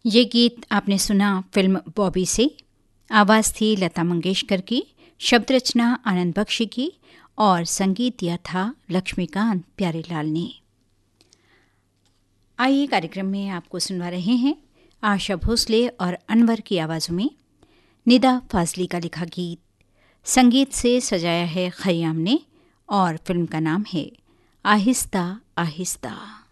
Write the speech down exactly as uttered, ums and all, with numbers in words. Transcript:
ये गीत आपने सुना फिल्म बॉबी से। आवाज़ थी लता मंगेशकर की, शब्द रचना आनंद बख्शी की और संगीत दिया था लक्ष्मीकांत प्यारेलाल ने। आइए कार्यक्रम में आपको सुनवा रहे हैं आशा भोसले और अनवर की आवाज़ों में निदा फाजली का लिखा गीत। संगीत से सजाया है खयाम ने और फिल्म का नाम है आहिस्ता आहिस्ता।